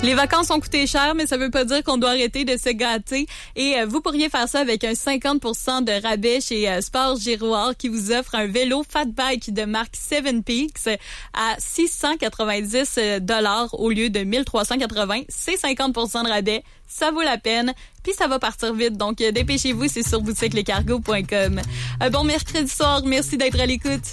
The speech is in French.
Les vacances ont coûté cher, mais ça veut pas dire qu'on doit arrêter de se gâter. Et vous pourriez faire ça avec un 50% de rabais chez Sport Giroir qui vous offre un vélo fat bike de marque Seven Peaks à $690 au lieu de 1380. C'est 50% de rabais. Ça vaut la peine. Puis ça va partir vite. Donc dépêchez-vous, c'est sur boutiquelescargos.com. Bon mercredi soir. Merci d'être à l'écoute.